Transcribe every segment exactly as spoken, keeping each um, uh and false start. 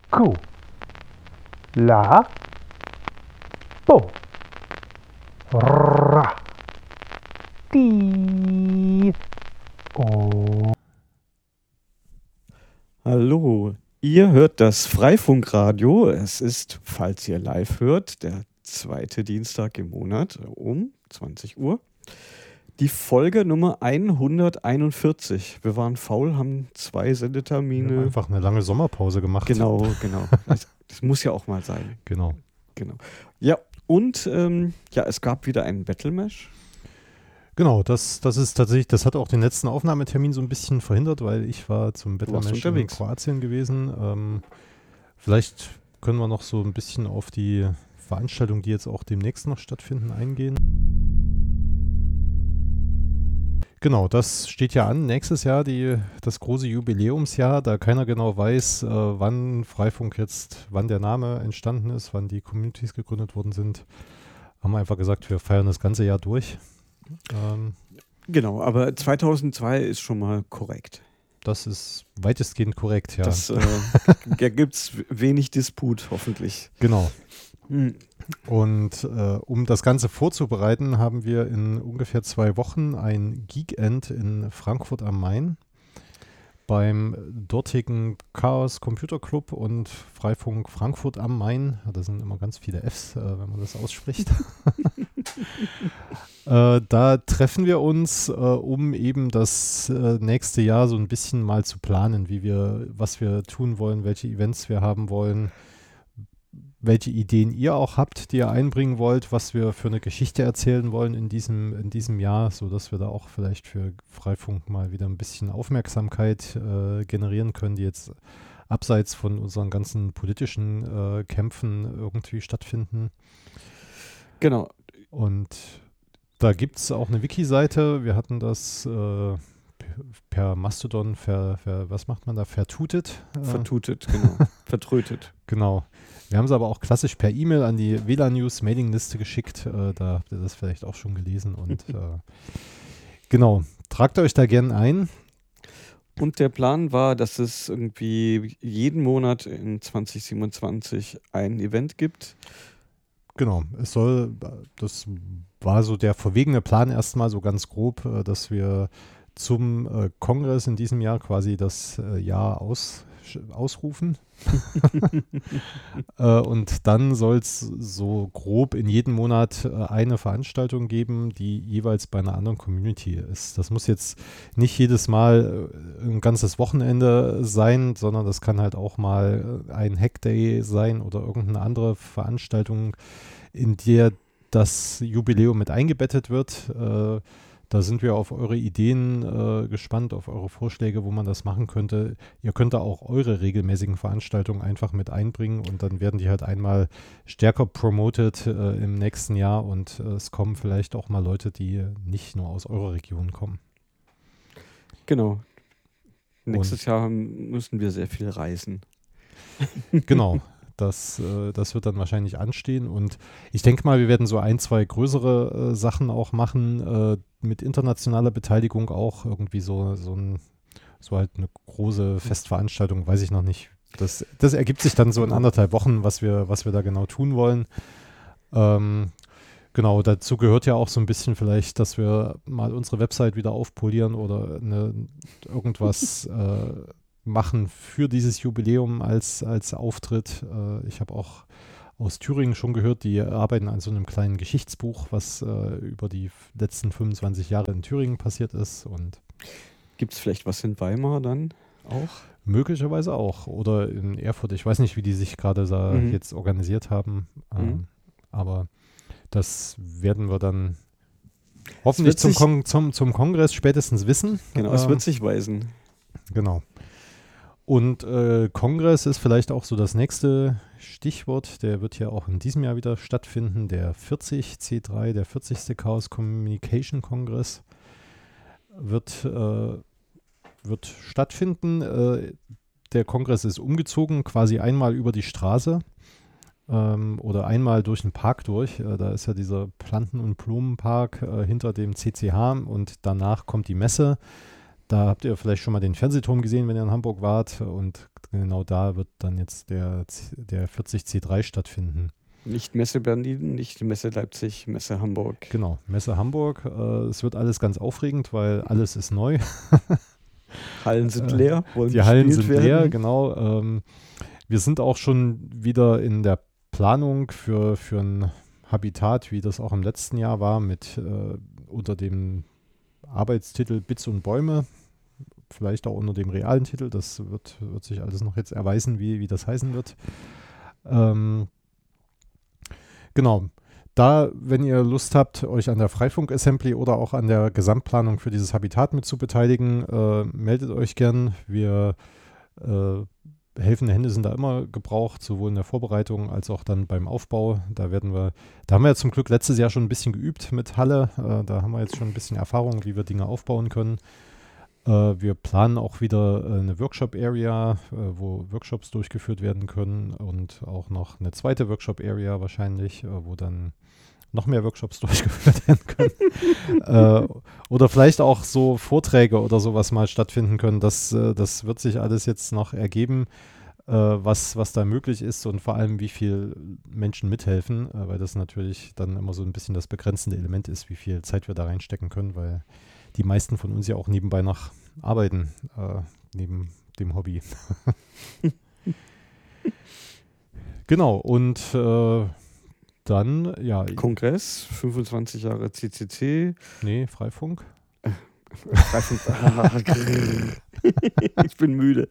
Ku. La. Bo. Ra. Di. O. Hallo, ihr hört das Freifunkradio. Es ist, falls ihr live hört, der zweite Dienstag im Monat um zwanzig Uhr. Die Folge Nummer hunderteinundvierzig. Wir waren faul, haben zwei Sendetermine. Wir haben einfach eine lange Sommerpause gemacht. Genau, genau. Das, das muss ja auch mal sein. Genau. Genau. Ja, und ähm, ja, es gab wieder einen Battle-Mash. Genau, das, das ist tatsächlich, das hat auch den letzten Aufnahmetermin so ein bisschen verhindert, weil ich war zum Battle-Mash in Kroatien gewesen. Ähm, vielleicht können wir noch so ein bisschen auf die Veranstaltungen, die jetzt auch demnächst noch stattfinden, eingehen. Genau, das steht ja an. Nächstes Jahr die, das große Jubiläumsjahr, da keiner genau weiß, äh, wann Freifunk jetzt, wann der Name entstanden ist, wann die Communities gegründet worden sind, haben wir einfach gesagt, wir feiern das ganze Jahr durch. Ähm, genau, aber zweitausendzwei ist schon mal korrekt. Das ist weitestgehend korrekt, ja. Das, äh, da gibt es wenig Disput, hoffentlich. Genau. Hm. Und äh, um das Ganze vorzubereiten, haben wir in ungefähr zwei Wochen ein Geekend in Frankfurt am Main beim dortigen Chaos Computer Club und Freifunk Frankfurt am Main. Da sind immer ganz viele Fs, äh, wenn man das ausspricht. äh, da treffen wir uns, äh, um eben das äh, nächste Jahr so ein bisschen mal zu planen, wie wir, was wir tun wollen, welche Events wir haben wollen, welche Ideen ihr auch habt, die ihr einbringen wollt, was wir für eine Geschichte erzählen wollen in diesem, in diesem Jahr, sodass wir da auch vielleicht für Freifunk mal wieder ein bisschen Aufmerksamkeit äh, generieren können, die jetzt abseits von unseren ganzen politischen äh, Kämpfen irgendwie stattfinden. Genau. Und da gibt es auch eine Wiki-Seite. Wir hatten das äh, per Mastodon, ver, ver, was macht man da? Vertutet? Vertutet, genau. Vertrötet. Genau. Wir haben es aber auch klassisch per E-Mail an die W L A N News Mailingliste geschickt. Äh, da habt ihr das vielleicht auch schon gelesen. Und äh, genau, tragt euch da gern ein. Und der Plan war, dass es irgendwie jeden Monat in zwanzig siebenundzwanzig ein Event gibt. Genau, es soll, das war so der verwegene Plan erstmal so ganz grob, äh, dass wir zum äh, Kongress in diesem Jahr quasi das äh, Jahr aus, ausrufen. äh, und dann soll es so grob in jedem Monat äh, eine Veranstaltung geben, die jeweils bei einer anderen Community ist. Das muss jetzt nicht jedes Mal äh, ein ganzes Wochenende sein, sondern das kann halt auch mal äh, ein Hackday sein oder irgendeine andere Veranstaltung, in der das Jubiläum mit eingebettet wird. Äh, Da sind wir auf eure Ideen äh, gespannt, auf eure Vorschläge, wo man das machen könnte. Ihr könnt da auch eure regelmäßigen Veranstaltungen einfach mit einbringen und dann werden die halt einmal stärker promoted äh, im nächsten Jahr und äh, es kommen vielleicht auch mal Leute, die nicht nur aus eurer Region kommen. Genau. Nächstes und Jahr müssen wir sehr viel reisen. Genau. Das, äh, das wird dann wahrscheinlich anstehen und ich denke mal, wir werden so ein, zwei größere äh, Sachen auch machen, äh, mit internationaler Beteiligung auch irgendwie so, so, ein, so halt eine große Festveranstaltung, weiß ich noch nicht. Das, das ergibt sich dann so in anderthalb Wochen, was wir, was wir da genau tun wollen. Ähm, genau, dazu gehört ja auch so ein bisschen vielleicht, dass wir mal unsere Website wieder aufpolieren oder eine, irgendwas äh, machen für dieses Jubiläum als, als Auftritt. Äh, ich habe auch aus Thüringen schon gehört, die arbeiten an so einem kleinen Geschichtsbuch, was äh, über die letzten fünfundzwanzig Jahre in Thüringen passiert ist. Und gibt es vielleicht was in Weimar dann auch? Möglicherweise auch. Oder in Erfurt. Ich weiß nicht, wie die sich gerade da mhm. jetzt organisiert haben. Ähm, mhm. Aber das werden wir dann hoffentlich zum, Kon- zum, zum Kongress spätestens wissen. Genau, es ähm, wird sich weisen. Genau. Und äh, Kongress ist vielleicht auch so das nächste Stichwort. Der wird ja auch in diesem Jahr wieder stattfinden. Der vierzig C drei, der vierzigste Chaos Communication Kongress wird, äh, wird stattfinden. Äh, der Kongress ist umgezogen, quasi einmal über die Straße ähm, oder einmal durch den Park durch. Äh, da ist ja dieser Planten- und Blumenpark äh, hinter dem C C H und danach kommt die Messe. Da habt ihr vielleicht schon mal den Fernsehturm gesehen, wenn ihr in Hamburg wart. Und genau da wird dann jetzt der, der vierzig C drei stattfinden. Nicht Messe Berlin, nicht Messe Leipzig, Messe Hamburg. Genau, Messe Hamburg. Äh, es wird alles ganz aufregend, weil alles ist neu. Hallen sind leer. Wollen die Hallen sind werden. leer, genau. Ähm, wir sind auch schon wieder in der Planung für, für ein Habitat, wie das auch im letzten Jahr war, mit äh, unter dem Arbeitstitel Bits und Bäume. Vielleicht auch unter dem realen Titel. Das wird, wird sich alles noch jetzt erweisen, wie, wie das heißen wird. Ähm, genau. Da, wenn ihr Lust habt, euch an der Freifunk-Assembly oder auch an der Gesamtplanung für dieses Habitat mit zu beteiligen, äh, meldet euch gern. Wir äh, helfende Hände sind da immer gebraucht, sowohl in der Vorbereitung als auch dann beim Aufbau. Da werden wir, da haben wir ja zum Glück letztes Jahr schon ein bisschen geübt mit Halle. Äh, da haben wir jetzt schon ein bisschen Erfahrung, wie wir Dinge aufbauen können. Äh, wir planen auch wieder äh, eine Workshop-Area, äh, wo Workshops durchgeführt werden können und auch noch eine zweite Workshop-Area wahrscheinlich, äh, wo dann noch mehr Workshops durchgeführt werden können. äh, oder vielleicht auch so Vorträge oder sowas mal stattfinden können. Das, äh, das wird sich alles jetzt noch ergeben, äh, was, was da möglich ist und vor allem, wie viel Menschen mithelfen, äh, weil das natürlich dann immer so ein bisschen das begrenzende Element ist, wie viel Zeit wir da reinstecken können, weil die meisten von uns ja auch nebenbei noch arbeiten, äh, neben dem Hobby. Genau, und äh, dann, ja. Kongress, fünfundzwanzig Jahre C C C. Nee, Freifunk. Freifunk. Ich bin müde.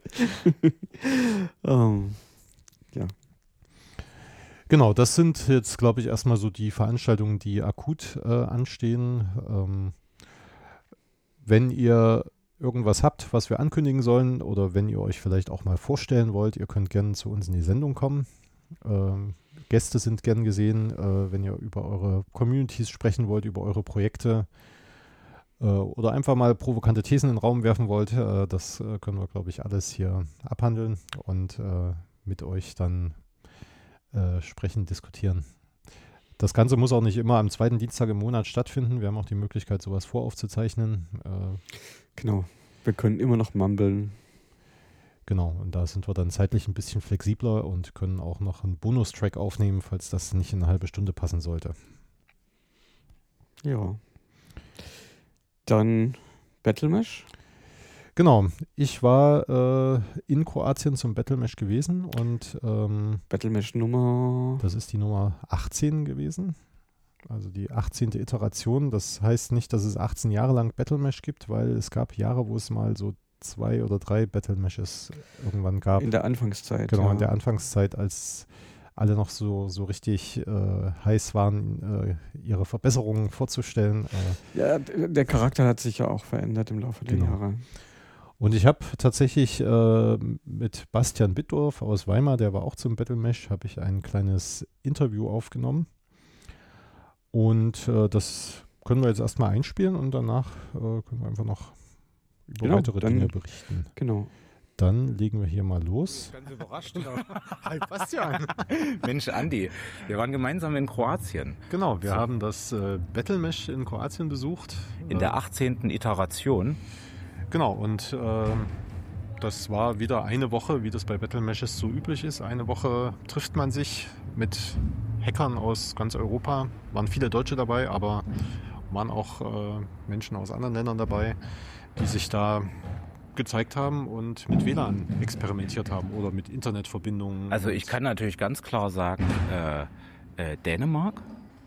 um, ja. Genau, das sind jetzt, glaube ich, erstmal so die Veranstaltungen, die akut äh, anstehen. Ähm, wenn ihr irgendwas habt, was wir ankündigen sollen oder wenn ihr euch vielleicht auch mal vorstellen wollt, ihr könnt gerne zu uns in die Sendung kommen. Ähm, Gäste sind gern gesehen, äh, wenn ihr über eure Communities sprechen wollt, über eure Projekte äh, oder einfach mal provokante Thesen in den Raum werfen wollt. Äh, das äh, können wir, glaube ich, alles hier abhandeln und äh, mit euch dann äh, sprechen, diskutieren. Das Ganze muss auch nicht immer am zweiten Dienstag im Monat stattfinden. Wir haben auch die Möglichkeit, sowas voraufzuzeichnen. Äh, genau, wir können immer noch mumbeln. Genau, und da sind wir dann zeitlich ein bisschen flexibler und können auch noch einen Bonustrack aufnehmen, falls das nicht in eine halbe Stunde passen sollte. Ja. Dann Battlemesh. Genau, ich war äh, in Kroatien zum Battlemesh gewesen und ähm, Battlemesh Nummer... Das ist die Nummer achtzehn gewesen. Also die achtzehnte Iteration. Das heißt nicht, dass es achtzehn Jahre lang Battlemesh gibt, weil es gab Jahre, wo es mal so zwei oder drei Battlemeshes irgendwann gab. In der Anfangszeit. Genau, ja. in der Anfangszeit, als alle noch so, so richtig äh, heiß waren, äh, ihre Verbesserungen vorzustellen. Äh, ja, der Charakter hat sich ja auch verändert im Laufe der genau. Jahre. Und ich habe tatsächlich äh, mit Bastian Bittdorf aus Weimar, der war auch zum Battlemesh, habe ich ein kleines Interview aufgenommen. Und äh, das können wir jetzt erstmal einspielen und danach äh, können wir einfach noch über genau, weitere dann, Dinge berichten. Genau. Dann legen wir hier mal los. Ganz überrascht. Hi Bastian. Mensch, Andi, wir waren gemeinsam in Kroatien. Genau, wir so. haben das äh, Battlemesh in Kroatien besucht. In der achtzehnten Iteration. Genau, und äh, das war wieder eine Woche, wie das bei Battlemeshes so üblich ist. Eine Woche trifft man sich mit Hackern aus ganz Europa. Waren viele Deutsche dabei, aber waren auch äh, Menschen aus anderen Ländern dabei, die sich da gezeigt haben und mit W L A N experimentiert haben oder mit Internetverbindungen. Also ich kann natürlich ganz klar sagen, äh, äh, Dänemark,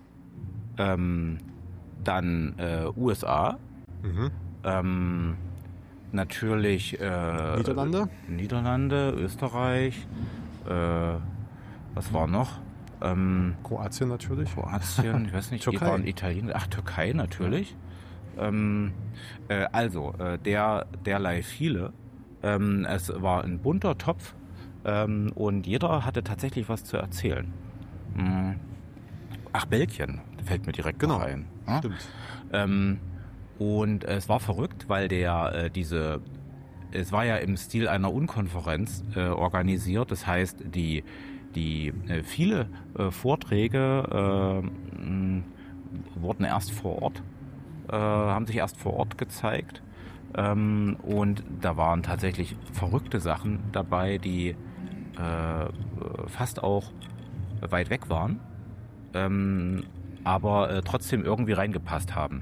ähm, dann äh, U S A, mhm. ähm, natürlich äh, Niederlande, Niederlande, Österreich, äh, was war noch? Ähm, Kroatien natürlich. Kroatien, ich weiß nicht, Türkei. Die waren Italien, ach Türkei natürlich. Ähm, äh, also, äh, der, derlei viele. Ähm, es war ein bunter Topf ähm, und jeder hatte tatsächlich was zu erzählen. Mhm. Ach, Belgien, fällt mir direkt genau. ein. Ja? Stimmt. Ähm, und es war verrückt, weil der äh, diese, es war ja im Stil einer Unkonferenz äh, organisiert. Das heißt, die, die äh, viele äh, Vorträge äh, mh, wurden erst vor Ort Äh, haben sich erst vor Ort gezeigt. Ähm, und da waren tatsächlich verrückte Sachen dabei, die äh, fast auch weit weg waren, ähm, aber äh, trotzdem irgendwie reingepasst haben.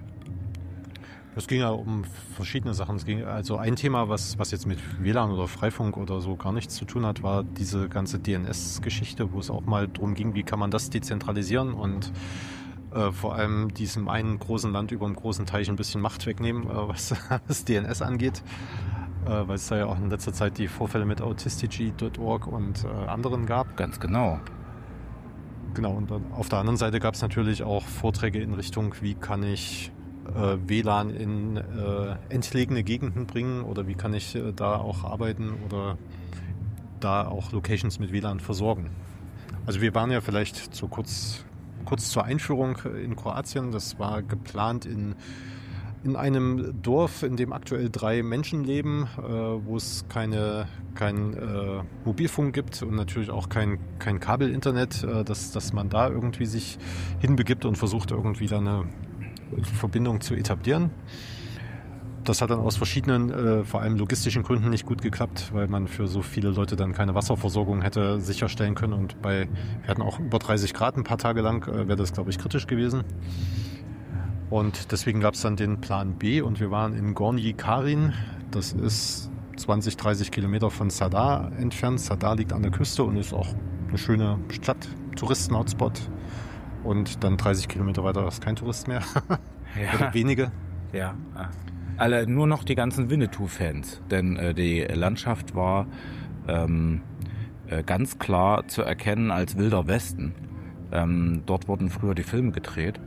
Es ging ja um verschiedene Sachen. Es ging also ein Thema, was, was jetzt mit W L A N oder Freifunk oder so gar nichts zu tun hat, war diese ganze D N S-Geschichte, wo es auch mal darum ging, wie kann man das dezentralisieren und äh, vor allem diesem einen großen Land über einem großen Teich ein bisschen Macht wegnehmen, äh, was das D N S angeht. Äh, weil es da ja auch in letzter Zeit die Vorfälle mit Autistic Punkt org und äh, anderen gab. Ganz genau. Genau, und dann auf der anderen Seite gab es natürlich auch Vorträge in Richtung, wie kann ich äh, W L A N in äh, entlegene Gegenden bringen oder wie kann ich äh, da auch arbeiten oder da auch Locations mit W L A N versorgen. Also wir waren ja vielleicht so kurz, kurz zur Einführung in Kroatien. Das war geplant in, in einem Dorf, in dem aktuell drei Menschen leben, äh, wo es keine, kein äh, Mobilfunk gibt und natürlich auch kein, kein Kabelinternet, äh, dass, dass man da irgendwie sich hinbegibt und versucht irgendwie da eine Verbindung zu etablieren. Das hat dann aus verschiedenen, äh, vor allem logistischen Gründen nicht gut geklappt, weil man für so viele Leute dann keine Wasserversorgung hätte sicherstellen können. Und bei, wir hatten auch über dreißig Grad ein paar Tage lang, äh, wäre das, glaube ich, kritisch gewesen. Und deswegen gab es dann den Plan B und wir waren in Gornji Karin. Das ist zwanzig, dreißig Kilometer von Zadar entfernt. Zadar liegt an der Küste und ist auch eine schöne Stadt, Touristen-Hotspot. Und dann dreißig Kilometer weiter ist kein Tourist mehr. Ja. Oder wenige. Ja, alle nur noch die ganzen Winnetou-Fans, denn äh, die Landschaft war ähm, äh, ganz klar zu erkennen als Wilder Westen. Ähm, dort wurden früher die Filme gedreht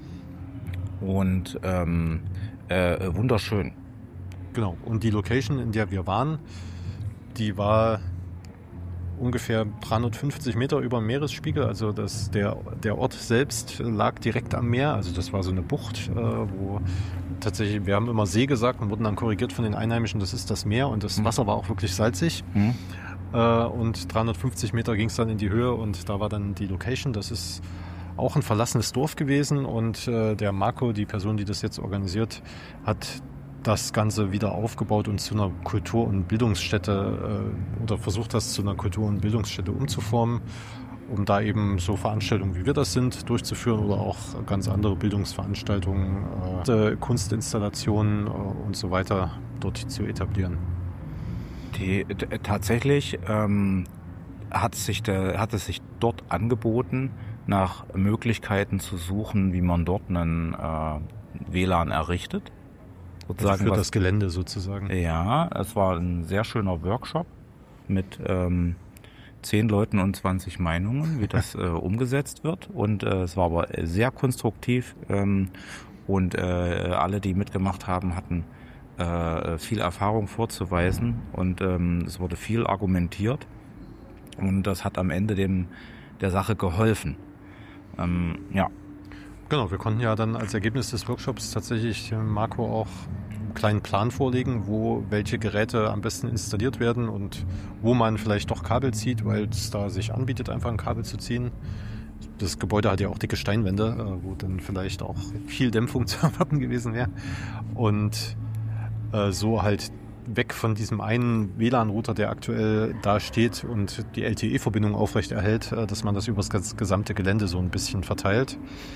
und ähm, äh, wunderschön. Genau, und die Location, in der wir waren, die war ungefähr dreihundertfünfzig Meter über dem Meeresspiegel, also das, der, der Ort selbst lag direkt am Meer, also das war so eine Bucht, äh, wo tatsächlich, wir haben immer See gesagt und wurden dann korrigiert von den Einheimischen, das ist das Meer und das Wasser war auch wirklich salzig. Mhm. Äh, und dreihundertfünfzig Meter ging es dann in die Höhe und da war dann die Location, das ist auch ein verlassenes Dorf gewesen und äh, der Marco, die Person, die das jetzt organisiert, hat das Ganze wieder aufgebaut und zu einer Kultur- und Bildungsstätte äh, oder versucht das zu einer Kultur- und Bildungsstätte umzuformen, um da eben so Veranstaltungen, wie wir das sind, durchzuführen oder auch ganz andere Bildungsveranstaltungen, äh, Kunstinstallationen äh, und so weiter dort zu etablieren. Die, t- tatsächlich ähm, hat, sich der, hat es sich dort angeboten, nach Möglichkeiten zu suchen, wie man dort einen äh, W L A N errichtet. Also für was, das Gelände sozusagen. Ja, es war ein sehr schöner Workshop mit ähm, zehn Leuten und zwanzig Meinungen, wie das äh, umgesetzt wird. Und äh, es war aber sehr konstruktiv ähm, und äh, alle, die mitgemacht haben, hatten äh, viel Erfahrung vorzuweisen und ähm, es wurde viel argumentiert und das hat am Ende dem der Sache geholfen. Ähm, ja. Genau, wir konnten ja dann als Ergebnis des Workshops tatsächlich Marco auch einen kleinen Plan vorlegen, wo welche Geräte am besten installiert werden und wo man vielleicht doch Kabel zieht, weil es da sich anbietet, einfach ein Kabel zu ziehen. Das Gebäude hat ja auch dicke Steinwände, wo dann vielleicht auch viel Dämpfung zu erwarten gewesen wäre. Und äh, so halt weg von diesem einen W L A N-Router, der aktuell da steht und die L T E-Verbindung aufrechterhält, äh, dass man das über das gesamte Gelände so ein bisschen verteilt.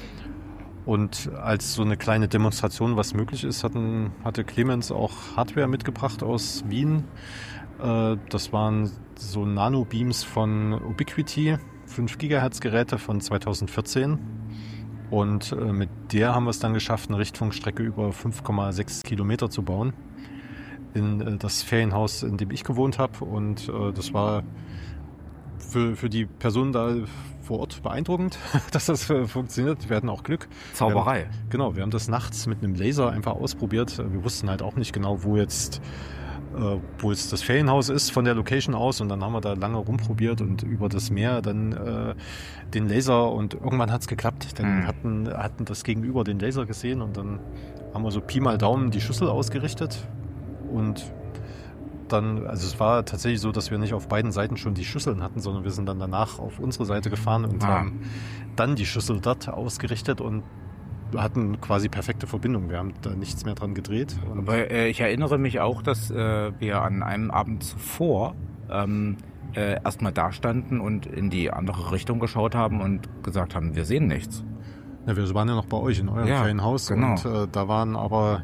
Und als so eine kleine Demonstration, was möglich ist, hatten, hatte Clemens auch Hardware mitgebracht aus Wien. Äh, das waren so Nano-Beams von Ubiquiti, fünf Gigahertz Geräte von zweitausendvierzehn. Und äh, mit der haben wir es dann geschafft, eine Richtfunkstrecke über fünf Komma sechs Kilometer zu bauen. In äh, das Ferienhaus, in dem ich gewohnt habe. Und äh, das war für, für die Personen da vor Ort beeindruckend, dass das funktioniert. Wir hatten auch Glück. Zauberei. Wir haben, genau, wir haben das nachts mit einem Laser einfach ausprobiert. Wir wussten halt auch nicht genau, wo jetzt, äh, wo jetzt das Ferienhaus ist von der Location aus. Und dann haben wir da lange rumprobiert und über das Meer dann äh, den Laser und irgendwann hat es geklappt. Dann mhm. hatten, hatten das Gegenüber den Laser gesehen und dann haben wir so Pi mal Daumen die Schüssel ausgerichtet und dann, also es war tatsächlich so, dass wir nicht auf beiden Seiten schon die Schüsseln hatten, sondern wir sind dann danach auf unsere Seite gefahren und ah. haben dann die Schüssel dort ausgerichtet und hatten quasi perfekte Verbindung. Wir haben da nichts mehr dran gedreht. Und Aber äh, ich erinnere mich auch, dass äh, wir an einem Abend zuvor ähm, äh, erstmal da standen und in die andere Richtung geschaut haben und gesagt haben, wir sehen nichts. Ja, wir waren ja noch bei euch in eurem Ja, Ferienhaus genau. und äh, da waren aber,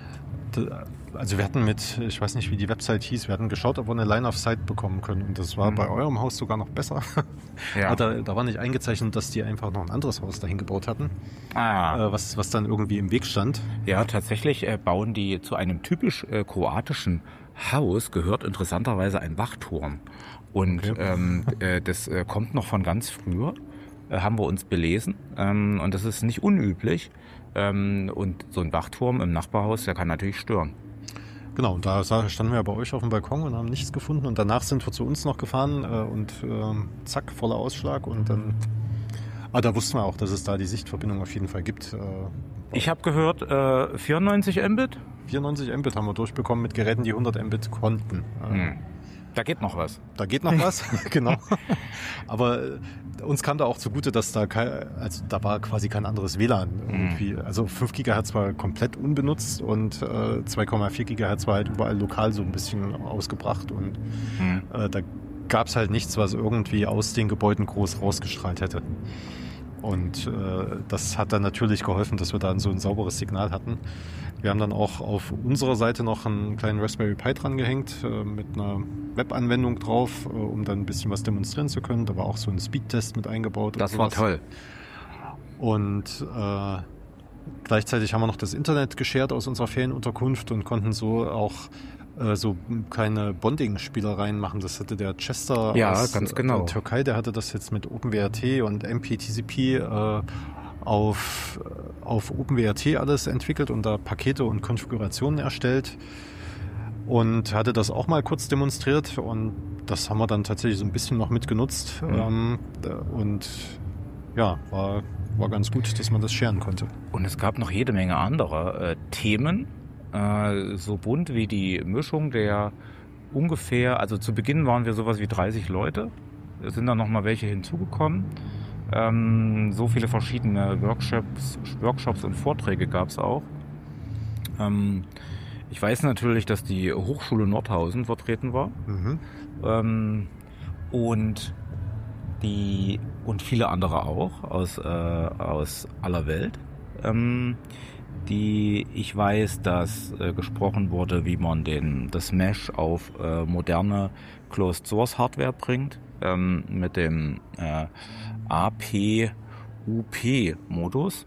also wir hatten mit, ich weiß nicht, wie die Website hieß, wir hatten geschaut, ob wir eine Line of Sight bekommen können und das war Mhm. bei eurem Haus sogar noch besser. Ja. da, da war nicht eingezeichnet, dass die einfach noch ein anderes Haus dahin gebaut hatten, Ah. äh, was, was dann irgendwie im Weg stand. Ja, tatsächlich äh, bauen die zu einem typisch äh, kroatischen Haus, gehört interessanterweise ein Wachturm. Und Okay. ähm, äh, das äh, kommt noch von ganz früher, äh, haben wir uns belesen. Ähm, und das ist nicht unüblich. Ähm, und so ein Wachturm im Nachbarhaus, der kann natürlich stören. Genau, und da sa- standen wir ja bei euch auf dem Balkon und haben nichts gefunden und danach sind wir zu uns noch gefahren äh, und ähm, zack, voller Ausschlag und dann, ah, da wussten wir auch, dass es da die Sichtverbindung auf jeden Fall gibt. Äh, Ich habe gehört, äh, vierundneunzig Mbit. vierundneunzig Mbit haben wir durchbekommen mit Geräten, die hundert Mbit konnten. Äh, Hm. Da geht noch was. Da geht noch was, genau. Aber äh, uns kam da auch zugute, dass da kein, also da war quasi kein anderes W L A N irgendwie. Also fünf Gigahertz war komplett unbenutzt und äh, zwei Komma vier Gigahertz war halt überall lokal so ein bisschen ausgebracht und Hm. äh, da gab es halt nichts, was irgendwie aus den Gebäuden groß rausgestrahlt hätte. Und äh, das hat dann natürlich geholfen, dass wir da so ein sauberes Signal hatten. Wir haben dann auch auf unserer Seite noch einen kleinen Raspberry Pi dran gehängt äh, mit einer Webanwendung drauf, äh, um dann ein bisschen was demonstrieren zu können. Da war auch so ein Speedtest mit eingebaut. und Das war sowas. toll. Und äh, gleichzeitig haben wir noch das Internet geshared aus unserer Ferienunterkunft und konnten so auch äh, so kleine Bonding-Spielereien machen. Das hatte der Chester Ja, aus ganz genau. der Türkei, der hatte das jetzt mit OpenWrt und M P T C P äh, auf, auf OpenWrt alles entwickelt und da Pakete und Konfigurationen erstellt und hatte das auch mal kurz demonstriert und das haben wir dann tatsächlich so ein bisschen noch mitgenutzt Mhm. ähm, und ja, war, war ganz gut, dass man das scheren konnte. Und es gab noch jede Menge andere äh, Themen, äh, so bunt wie die Mischung der ungefähr, also zu Beginn waren wir sowas wie dreißig Leute, es sind dann nochmal welche hinzugekommen. Ähm, so viele verschiedene Workshops, Workshops und Vorträge gab es auch. Ähm, ich weiß natürlich, dass die Hochschule Nordhausen vertreten war. Mhm. Ähm, und die und viele andere auch aus, äh, aus aller Welt. Ähm, die ich weiß, dass äh, gesprochen wurde, wie man den das Mesh auf äh, moderne Closed Source Hardware bringt, ähm, mit dem äh, A P U P Modus.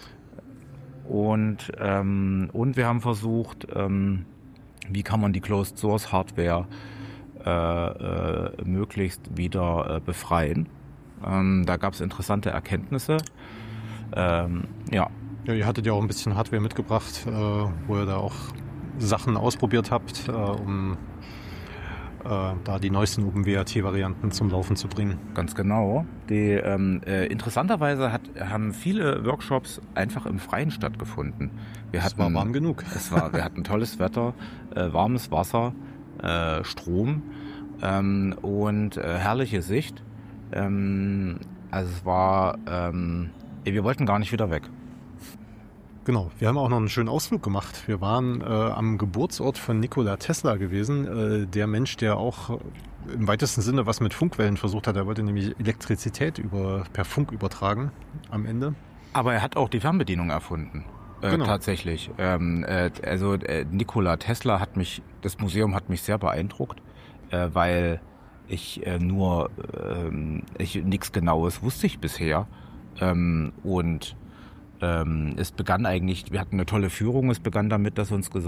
Und ähm, und wir haben versucht, ähm, wie kann man die Closed Source Hardware äh, äh, möglichst wieder äh, befreien. Ähm, da gab es interessante Erkenntnisse. Ähm, ja. Ja, ihr hattet ja auch ein bisschen Hardware mitgebracht, äh, wo ihr da auch Sachen ausprobiert habt, äh, um äh, da die neuesten OpenWrt-Varianten zum Laufen zu bringen. Ganz genau. Die, ähm, äh, interessanterweise hat, haben viele Workshops einfach im Freien stattgefunden. Wir Das hatten, war warm genug. Es war, wir hatten tolles Wetter, äh, warmes Wasser, äh, Strom ähm, und äh, herrliche Sicht. Ähm, also es war, ähm, wir wollten gar nicht wieder weg. Genau, wir haben auch noch einen schönen Ausflug gemacht. Wir waren äh, am Geburtsort von Nikola Tesla gewesen, äh, der Mensch, der auch im weitesten Sinne was mit Funkwellen versucht hat. Er wollte nämlich Elektrizität über, per Funk übertragen am Ende. Aber er hat auch die Fernbedienung erfunden. Äh, Genau. Tatsächlich. Ähm, äh, also äh, Nikola Tesla hat mich, das Museum hat mich sehr beeindruckt, äh, weil ich äh, nur, ähm, ich nichts Genaues wusste ich bisher. Ähm, und ähm, es begann eigentlich, wir hatten eine tolle Führung, es begann damit, dass uns gesagt